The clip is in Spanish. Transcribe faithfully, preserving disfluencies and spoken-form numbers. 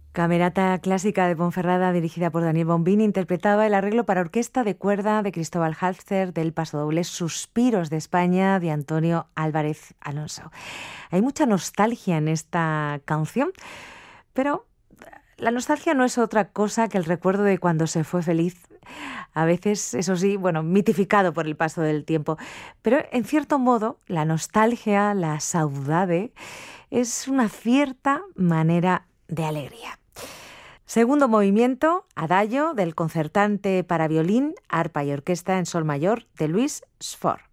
Camerata Clásica de Ponferrada, dirigida por Daniel Bombini, interpretaba el arreglo para orquesta de cuerda de Cristóbal Halffter del pasodoble Suspiros de España de Antonio Álvarez Alonso. Hay mucha nostalgia en esta canción, pero la nostalgia no es otra cosa que el recuerdo de cuando se fue feliz. A veces, eso sí, bueno, mitificado por el paso del tiempo. Pero, en cierto modo, la nostalgia, la saudade, es una cierta manera de alegría. Segundo movimiento, Adagio, del concertante para violín, arpa y orquesta en sol mayor de Luis Sfor.